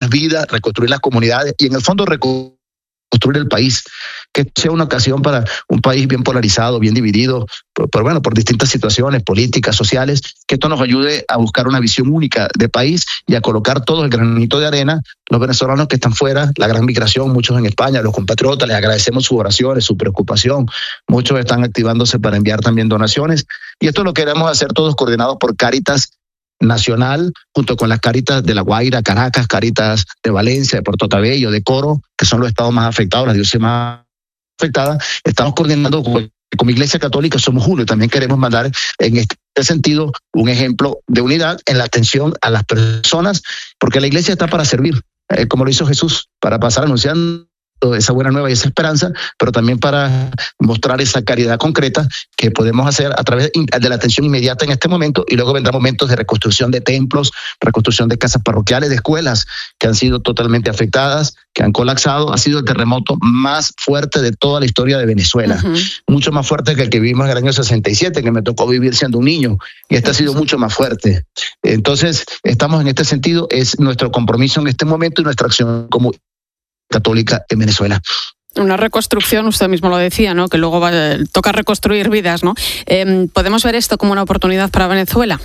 vida, reconstruir las comunidades y en el fondo reconstruir el país, que sea una ocasión para un país bien polarizado, bien dividido, por distintas situaciones políticas, sociales, que esto nos ayude a buscar una visión única de país y a colocar todo el granito de arena. Los venezolanos que están fuera, la gran migración, muchos en España, los compatriotas, les agradecemos sus oraciones, su preocupación, muchos están activándose para enviar también donaciones, y esto lo queremos hacer todos coordinados por Cáritas Nacional, junto con las Cáritas de La Guaira, Caracas, Cáritas de Valencia, de Puerto Cabello, de Coro, que son los estados más afectados, las diócesis más afectadas. Estamos coordinando como Iglesia Católica, somos uno, y también queremos mandar en este sentido un ejemplo de unidad en la atención a las personas, porque la Iglesia está para servir, como lo hizo Jesús, para pasar anunciando esa buena nueva y esa esperanza, pero también para mostrar esa caridad concreta que podemos hacer a través de la atención inmediata en este momento, y luego vendrán momentos de reconstrucción de templos, reconstrucción de casas parroquiales, de escuelas que han sido totalmente afectadas, que han colapsado. Ha sido el terremoto más fuerte de toda la historia de Venezuela, mucho más fuerte que el que vivimos en el año 67, que me tocó vivir siendo un niño, y este ha sido mucho más fuerte. Entonces, estamos en este sentido, es nuestro compromiso en este momento y nuestra acción como católica en Venezuela. Una reconstrucción, usted mismo lo decía, ¿no? Que luego toca reconstruir vidas, ¿no? ¿Podemos ver esto como una oportunidad para Venezuela?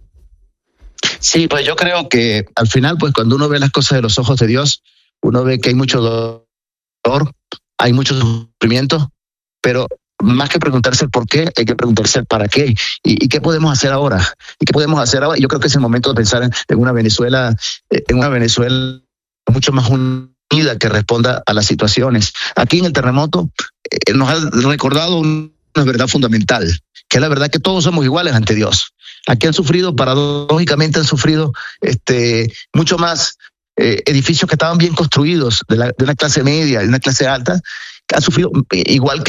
Sí, pues yo creo que al final, pues cuando uno ve las cosas de los ojos de Dios, uno ve que hay mucho dolor, hay mucho sufrimiento, pero más que preguntarse el por qué, hay que preguntarse el para qué y qué podemos hacer ahora. ¿Y qué podemos hacer ahora? Yo creo que es el momento de pensar en una Venezuela mucho más unida, que responda a las situaciones. Aquí en el terremoto nos ha recordado una verdad fundamental, que es la verdad que todos somos iguales ante Dios. Aquí han sufrido, paradójicamente mucho más edificios que estaban bien construidos, de una clase media, de una clase alta, que han sufrido igual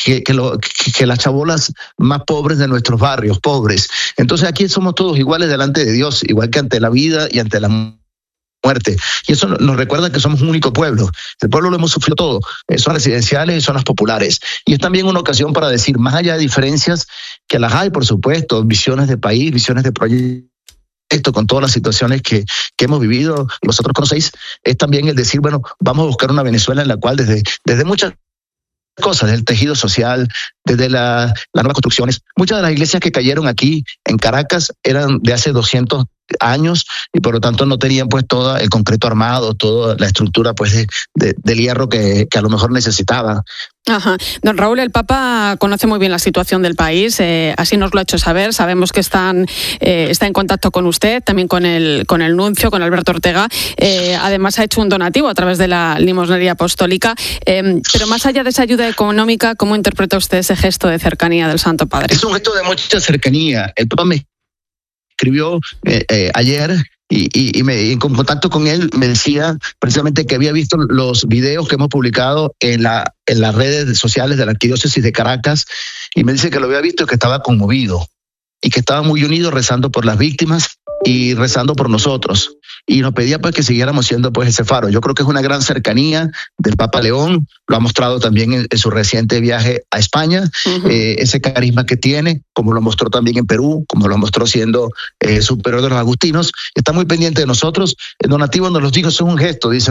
que las chabolas más pobres de nuestros barrios, pobres. Entonces aquí somos todos iguales delante de Dios, igual que ante la vida y ante la muerte. Y eso nos recuerda que somos un único pueblo. El pueblo lo hemos sufrido todo, zonas residenciales y zonas populares. Y es también una ocasión para decir, más allá de diferencias, que las hay, por supuesto, visiones de país, visiones de proyecto, con todas las situaciones que hemos vivido, vosotros conocéis, es también el decir, bueno, vamos a buscar una Venezuela en la cual desde muchas cosas, del tejido social, desde las nuevas construcciones. Muchas de las iglesias que cayeron aquí en Caracas eran de hace 200 años y por lo tanto no tenían pues todo el concreto armado, toda la estructura pues del hierro que a lo mejor necesitaba. Ajá. Don Raúl, el Papa conoce muy bien la situación del país, así nos lo ha hecho saber. Sabemos que está en contacto con usted, también con el nuncio, con Alberto Ortega. Además ha hecho un donativo a través de la limosnería apostólica. Pero más allá de esa ayuda económica, ¿cómo interpreta usted ese gesto de cercanía del Santo Padre? Es un gesto de mucha cercanía. El Papa me escribió ayer y en contacto con él me decía precisamente que había visto los videos que hemos publicado en las redes sociales de la Arquidiócesis de Caracas, y me dice que lo había visto y que estaba conmovido y que estaba muy unido rezando por las víctimas y rezando por nosotros. Y nos pedía pues que siguiéramos siendo pues ese faro. Yo creo que es una gran cercanía del Papa León, lo ha mostrado también en su reciente viaje a España, ese carisma que tiene, como lo mostró también en Perú, como lo mostró siendo superior de los agustinos. Está muy pendiente de nosotros. El donativo nos los dijo, es un gesto, dice,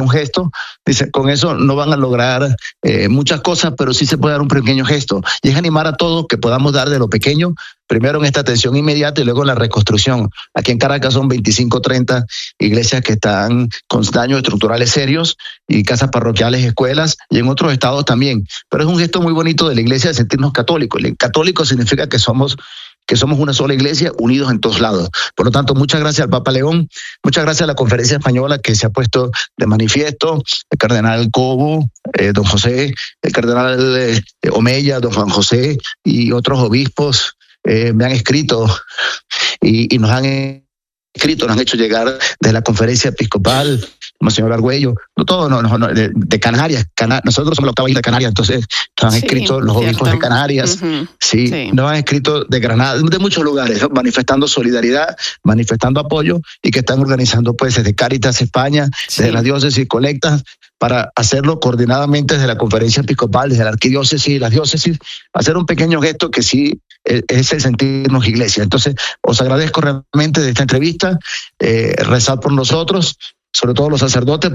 con eso no van a lograr muchas cosas, pero sí se puede dar un pequeño gesto. Y es animar a todos que podamos dar de lo pequeño, primero en esta atención inmediata y luego en la reconstrucción. Aquí en Caracas son 25, 30 iglesias que están con daños estructurales serios y casas parroquiales, escuelas, y en otros estados también. Pero es un gesto muy bonito de la iglesia de sentirnos católicos. El católico significa que somos una sola iglesia, unidos en todos lados. Por lo tanto, muchas gracias al Papa León, muchas gracias a la Conferencia Española que se ha puesto de manifiesto, el cardenal Cobo, don José, el cardenal Omeya, don Juan José y otros obispos me han escrito y nos han hecho llegar de la Conferencia Episcopal, Monseñor Argüello, de Canarias. Nosotros somos la octava isla de Canarias, entonces nos han escrito los obispos de Canarias, nos han escrito de Granada, de muchos lugares, ¿no? Manifestando solidaridad, manifestando apoyo, y que están organizando pues desde Cáritas España, desde las diócesis, colectas, para hacerlo coordinadamente desde la Conferencia Episcopal, desde la Arquidiócesis y las diócesis, hacer un pequeño gesto que sí es el sentirnos iglesia. Entonces, os agradezco realmente de esta entrevista, rezar por nosotros, sobre todo los sacerdotes,